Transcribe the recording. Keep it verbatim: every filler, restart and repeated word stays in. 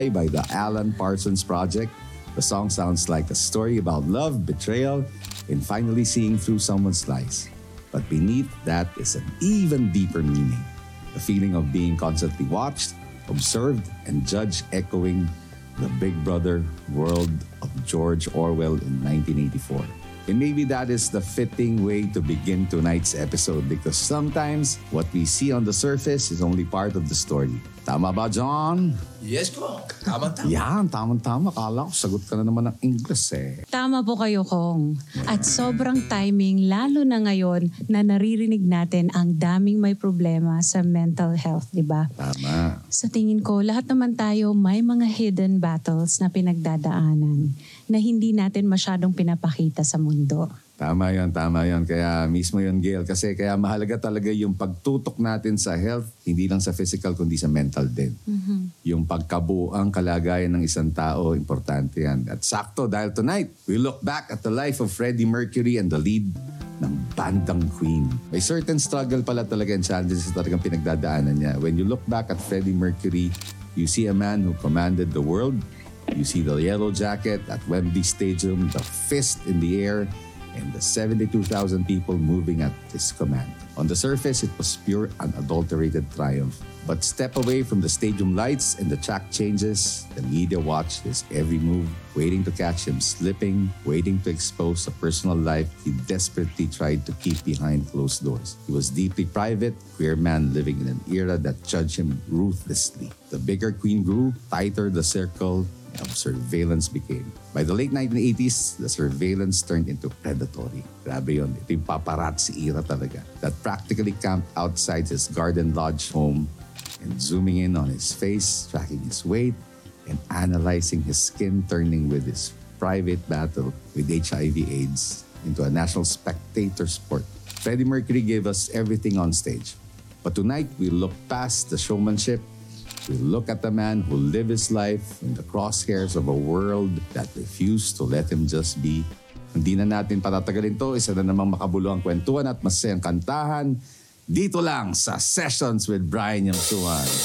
by the Alan Parsons Project. The song sounds like a story about love, betrayal, and finally seeing through someone's lies. But beneath that is an even deeper meaning. The feeling of being constantly watched, observed, and judged, echoing the Big Brother world of George Orwell in nineteen eighty-four. And maybe that is the fitting way to begin tonight's episode because sometimes what we see on the surface is only part of the story. Tama ba, John? Yes po. Tama-tama. Yan, tamang-tama. Kala ko sagot ka na naman ng English eh. Tama po kayo, Kong. At sobrang timing, lalo na ngayon na naririnig natin ang daming may problema sa mental health, di ba? Tama. Sa tingin ko, lahat naman tayo may mga hidden battles na pinagdadaanan na hindi natin masyadong pinapakita sa mundo. Tama yon, tama yon. Kaya mismo yon, Gail. Kasi kaya mahalaga talaga yung pagtutok natin sa health, hindi lang sa physical, kundi sa mental din. Mm-hmm. Yung pagkabuang kalagayan ng isang tao, importante yan. At sakto, dahil tonight, we look back at the life of Freddie Mercury and the lead ng bandang Queen. May certain struggle pala talaga and challenges na talagang pinagdadaanan niya. When you look back at Freddie Mercury, you see a man who commanded the world. You see the yellow jacket at Wembley Stadium, the fist in the air, and the seventy-two thousand people moving at his command. On the surface, it was pure, unadulterated triumph. But step away from the stadium lights and the track changes, the media watched his every move, waiting to catch him slipping, waiting to expose a personal life he desperately tried to keep behind closed doors. He was deeply private, queer man living in an era that judged him ruthlessly. The bigger Queen grew, tighter the circle of surveillance became. By the late nineteen eighties, the surveillance turned into predatory. Grabe yun. Ito yung paparazzi era talaga. That practically camped outside his Garden Lodge home and zooming in on his face, tracking his weight, and analyzing his skin, turning with his private battle with H I V AIDS into a national spectator sport. Freddie Mercury gave us everything on stage. But tonight, we look past the showmanship. We look at the man who lived his life in the crosshairs of a world that refused to let him just be. Hindi na natin patatagalin to. Isa na namang makabuluhang kwentuhan at masayang kantahan dito lang sa Sessions with Brian Yamsuan.